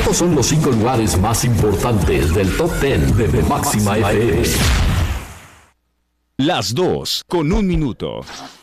Estos son los 5 lugares más importantes del Top 10 de Máxima FM. Las 2:01 minutos.